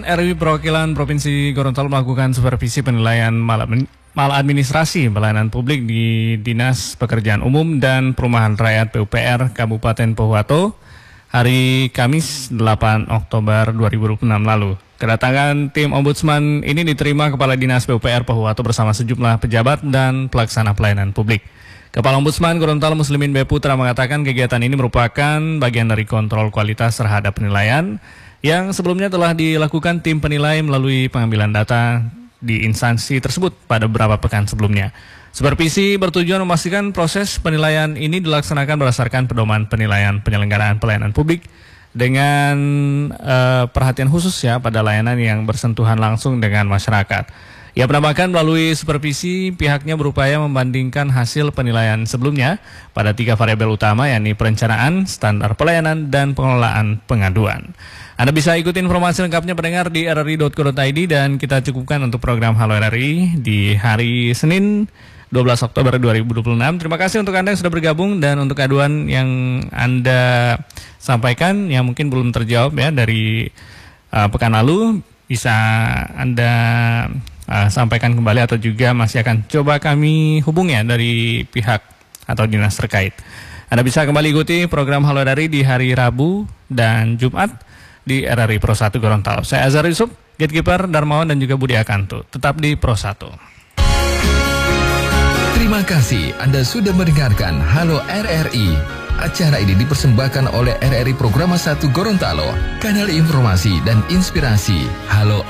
RI Perwakilan Provinsi Gorontalo melakukan supervisi penilaian maladministrasi pelayanan publik di Dinas Pekerjaan Umum dan Perumahan Rakyat PUPR Kabupaten Pohuwato hari Kamis 8 Oktober 2026 lalu. Kedatangan tim Ombudsman ini diterima Kepala Dinas PUPR Pohuwato bersama sejumlah pejabat dan pelaksana pelayanan publik. Kepala Ombudsman Gorontalo Muslimin B. Putra mengatakan kegiatan ini merupakan bagian dari kontrol kualitas terhadap penilaian yang sebelumnya telah dilakukan tim penilai melalui pengambilan data di instansi tersebut pada beberapa pekan sebelumnya. Supervisi bertujuan memastikan proses penilaian ini dilaksanakan berdasarkan pedoman penilaian penyelenggaraan pelayanan publik dengan perhatian khusus ya pada layanan yang bersentuhan langsung dengan masyarakat. Ia menambahkan melalui supervisi pihaknya berupaya membandingkan hasil penilaian sebelumnya pada 3 variabel utama yakni perencanaan, standar pelayanan, dan pengelolaan pengaduan. Anda bisa ikuti informasi lengkapnya pendengar di rri.co.id dan kita cukupkan untuk program Halo RRI di hari Senin 12 Oktober 2026. Terima kasih untuk Anda yang sudah bergabung dan untuk aduan yang Anda sampaikan yang mungkin belum terjawab ya dari pekan lalu bisa Anda sampaikan kembali atau juga masih akan coba kami hubungi ya dari pihak atau dinas terkait. Anda bisa kembali ikuti program Halo RRI di hari Rabu dan Jumat di RRI Pro 1 Gorontalo. Saya Azhar Yusuf, Gatekeeper Darmawan dan juga Budi Akanto. Tetap di Pro 1. Terima kasih Anda sudah mendengarkan Halo RRI. Acara ini dipersembahkan oleh RRI Programa 1 Gorontalo, kanal informasi dan inspirasi. Halo